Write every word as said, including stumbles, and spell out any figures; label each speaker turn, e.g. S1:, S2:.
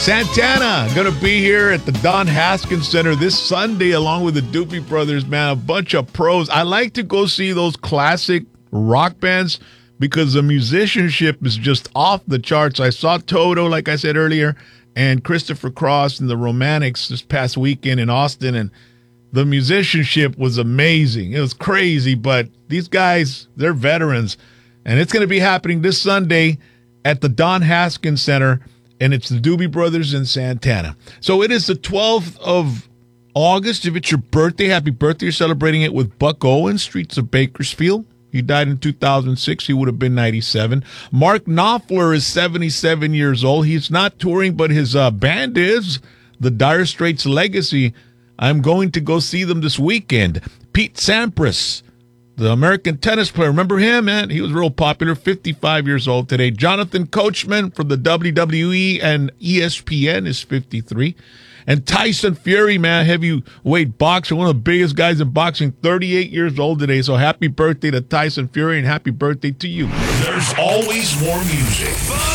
S1: Santana going to be here at the Don Haskins Center this Sunday along with the Doobie Brothers, man, a bunch of pros. I like to go see those classic rock bands because the musicianship is just off the charts. I saw Toto, like I said earlier, and Christopher Cross and the Romantics this past weekend in Austin, and the musicianship was amazing. It was crazy, but these guys, they're veterans, and it's going to be happening this Sunday at the Don Haskins Center, and it's the Doobie Brothers in Santana. So it is the twelfth of August. If it's your birthday, happy birthday. You're celebrating it with Buck Owens, Streets of Bakersfield. He died in two thousand six. He would have been ninety-seven. Mark Knopfler is seventy-seven years old. He's not touring, but his uh, band is the Dire Straits Legacy. I'm going to go see them this weekend. Pete Sampras, the American tennis player. Remember him, man? He was real popular, fifty-five years old today. Jonathan Coachman from the W W E and E S P N is fifty-three. And Tyson Fury, man, heavyweight boxer, one of the biggest guys in boxing, thirty-eight years old today. So happy birthday to Tyson Fury and happy birthday to you.
S2: There's always more music.